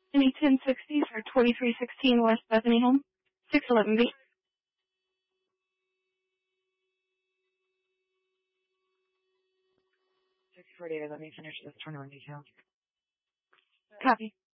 Any 1060 for 2316 West Bethany Home, 611B. 648, let me finish this turnaround detail. Copy.